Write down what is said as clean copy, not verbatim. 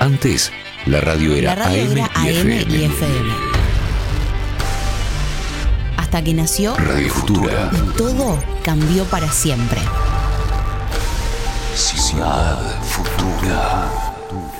Antes, la radio era AM y FM. Hasta que nació Radio Futura. y todo cambió para siempre. Ciudad Futura.